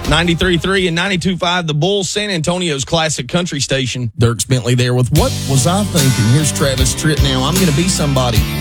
93.3 and 92.5, the Bull, San Antonio's classic country station. Dirk Bentley there with What Was I Thinking? Here's Travis Tritt now. I'm going to be somebody.